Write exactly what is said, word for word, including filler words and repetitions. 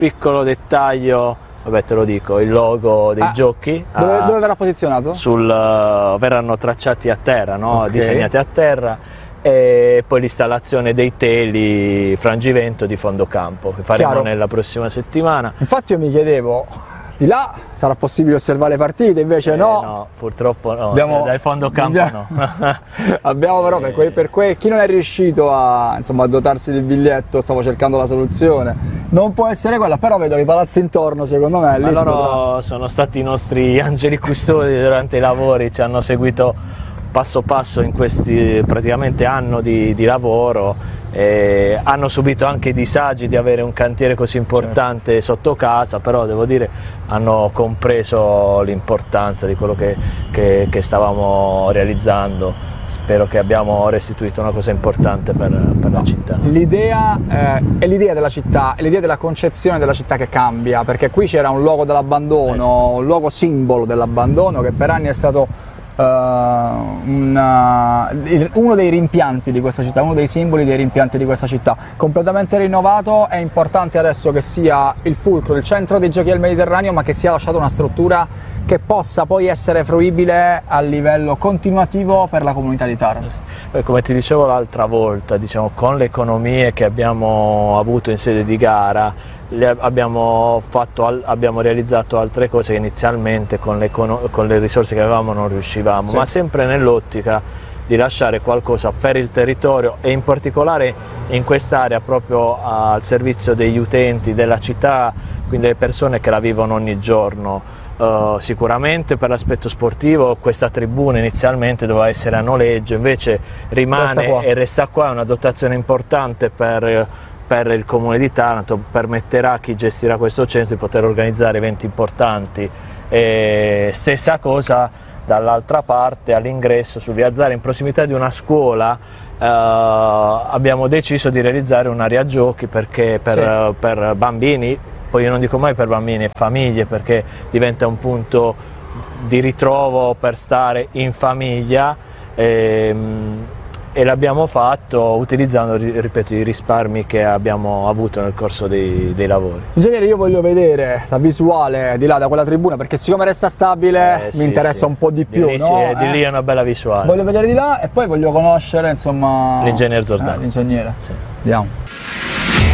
piccolo dettaglio, vabbè te lo dico, il logo dei ah, giochi. Dove, a, dove verrà posizionato? Sul, uh, verranno tracciati a terra, no? Okay. Disegnati a terra, e poi l'installazione dei teli frangivento di fondo campo che faremo Chiaro. nella prossima settimana. Infatti io mi chiedevo, di là sarà possibile osservare le partite, invece eh, no. No, purtroppo no, abbiamo, dal fondo campo abbiamo, no. abbiamo però per, quei, per quei, chi non è riuscito a, insomma, a dotarsi del biglietto, stavo cercando la soluzione, non può essere quella, però vedo i palazzi intorno, secondo me lì Ma loro potrà... sono stati i nostri angeli custodi durante i lavori, ci hanno seguito passo passo in questi praticamente anno di, di lavoro. E hanno subito anche i disagi di avere un cantiere così importante certo. sotto casa, però devo dire hanno compreso l'importanza di quello che, che, che stavamo realizzando. Spero che abbiamo restituito una cosa importante per, per la città. L'idea eh, è l'idea della città, è l'idea della concezione della città che cambia, perché qui c'era un luogo dell'abbandono, eh sì. un luogo simbolo dell'abbandono che per anni è stato Uh, una, uno dei rimpianti di questa città, uno dei simboli dei rimpianti di questa città, completamente rinnovato. È importante adesso che sia il fulcro, il centro dei giochi del Mediterraneo, ma che sia lasciata una struttura che possa poi essere fruibile a livello continuativo per la comunità di Taranto. Come ti dicevo l'altra volta, diciamo, con le economie che abbiamo avuto in sede di gara le abbiamo, fatto, abbiamo realizzato altre cose che inizialmente con le, con le risorse che avevamo non riuscivamo, sì. ma sempre nell'ottica di lasciare qualcosa per il territorio e in particolare in quest'area proprio al servizio degli utenti della città, quindi le persone che la vivono ogni giorno. Uh, sicuramente per l'aspetto sportivo questa tribuna inizialmente doveva essere a noleggio, invece rimane resta e resta qua, è una dotazione importante per, per il comune di Taranto, permetterà a chi gestirà questo centro di poter organizzare eventi importanti. E stessa cosa dall'altra parte all'ingresso su Via Zara, in prossimità di una scuola, uh, abbiamo deciso di realizzare un'area giochi perché per, sì. uh, per bambini. Poi io non dico mai per bambini e famiglie, perché diventa un punto di ritrovo per stare in famiglia, e, e l'abbiamo fatto utilizzando, ripeto, i risparmi che abbiamo avuto nel corso dei, dei lavori. Ingegnere, io voglio vedere la visuale di là, da quella tribuna, perché siccome resta stabile eh, mi sì, interessa sì. un po' di più. Di lì, no? sì, eh? di lì è una bella visuale. Voglio vedere di là e poi voglio conoscere, insomma, l'ingegnere Zordani. Eh, l'ingegnere. Sì. Andiamo.